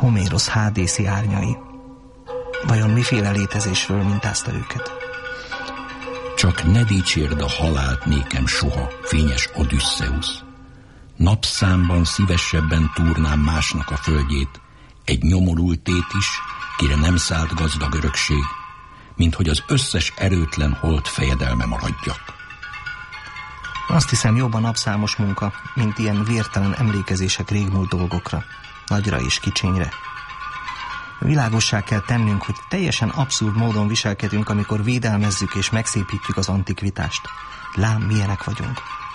Homérosz hádészi árnyai. Vajon miféle létezésről mintázta őket? Csak ne dicsérd a halált nékem soha, fényes Odüsszeusz. Napszámban szívesebben túrnám másnak a földjét, egy nyomorultét is, kire nem szállt gazdag örökség, mint hogy az összes erőtlen holt fejedelme maradjak. Azt hiszem, jobb a napszámos munka, mint ilyen vértelen emlékezések régmúlt dolgokra, nagyra és kicsinyre. Világossá kell tennünk, hogy teljesen abszurd módon viselkedünk, amikor védelmezzük és megszépítjük az antikvitást. Lám, milyenek vagyunk.